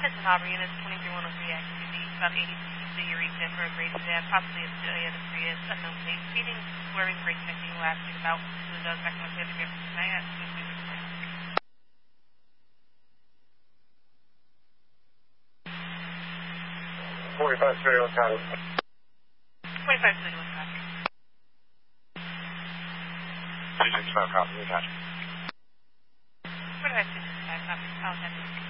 This is Aubrey, and it's 23103 activity, about 80 that you reach in for a grade exam, possibly a Toyota Prius, unknown plate, speeding, swerving, brake checking, lasting about windows, back on the page, can I ask you to explain? 45 straight on time. 45 straight on time. 265 copy, attached. 45 copy, I'll have